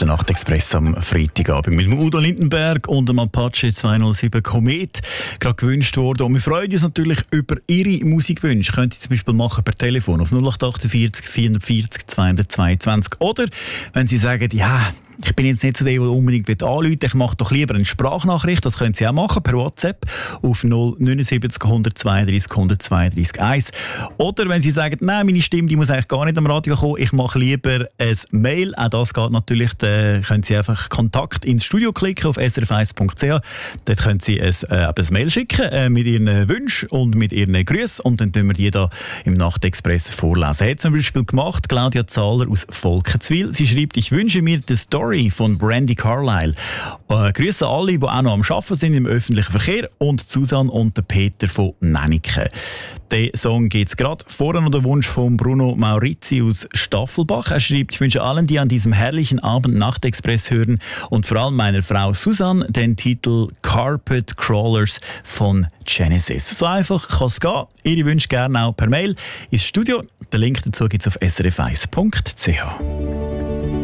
ist der Nachtexpress am Freitagabend mit dem Udo Lindenberg und dem Apache 207 Komet gerade gewünscht worden. Und wir freuen uns natürlich über Ihre Musikwünsche. Könnt ihr zum Beispiel machen per Telefon auf 0848 440 222. Oder wenn Sie sagen, ja, ich bin jetzt nicht so der, der unbedingt anrufen will. Ich mache doch lieber eine Sprachnachricht. Das können Sie auch machen per WhatsApp auf 079 132 132 1. Oder wenn Sie sagen, nein, meine Stimme die muss eigentlich gar nicht am Radio kommen, ich mache lieber ein Mail. Auch das geht natürlich. Da können Sie einfach Kontakt ins Studio klicken auf srf1.ch. Dort können Sie ein Mail schicken mit Ihren Wünschen und mit Ihren Grüßen. Und dann tun wir die da im Nachtexpress vorlesen. Hat zum Beispiel gemacht Claudia Zahler aus Volkenswil. Sie schreibt, ich wünsche mir The Story von Brandi Carlile. Grüße alle, die auch noch am Arbeiten sind im öffentlichen Verkehr, und Susanne und der Peter von Nennike. Den Song gibt es gerade. Vorher noch der Wunsch von Bruno Maurizi aus Staffelbach. Er schreibt, ich wünsche allen, die an diesem herrlichen Abend Nachtexpress hören und vor allem meiner Frau Susanne den Titel Carpet Crawlers von Genesis. So einfach kann es gehen. Ihre Wünsche gerne auch per Mail ins Studio. Den Link dazu gibt es auf srf1.ch.